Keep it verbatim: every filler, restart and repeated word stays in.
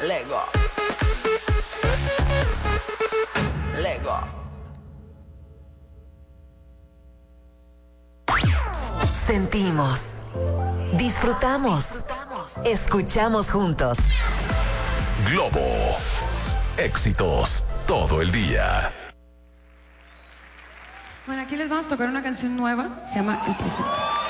Lego. Lego. Sentimos, disfrutamos, escuchamos juntos. Globo. Éxitos todo el día. Bueno, aquí les vamos a tocar una canción nueva. Se llama El Presente.